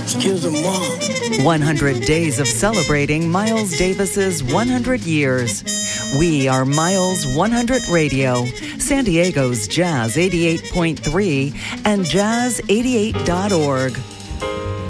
Excuse me, Mom. 100 days of celebrating Miles Davis's 100 years. We are Miles 100 Radio, San Diego's Jazz 88.3 and Jazz88.org.